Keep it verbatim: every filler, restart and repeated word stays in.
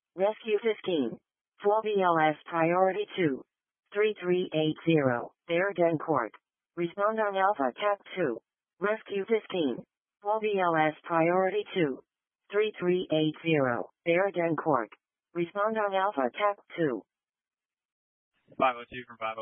Rescue fifteen. four B L S priority two. three three eight zero. Bear Dencourt. Respond on Alpha Cat two. Rescue fifteen. four B L S priority two. three three eight zero. Bear Dencourt. Respond on Alpha Cat two. five oh two from five oh